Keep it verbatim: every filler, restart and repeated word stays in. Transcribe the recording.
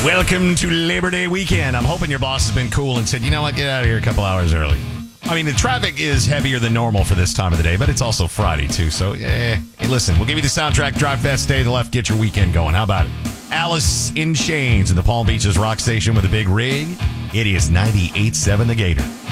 Welcome to Labor Day weekend. I'm hoping your boss has been cool and said, you know what, get out of here a couple hours early. I mean, the traffic is heavier than normal for this time of the day, but it's also Friday, too. So, yeah, hey, listen, we'll give you the soundtrack. Drive fast, stay to the left, get your weekend going. How about it? Alice in Chains in the Palm Beaches rock station with a big rig. It is ninety-eight point seven The Gator.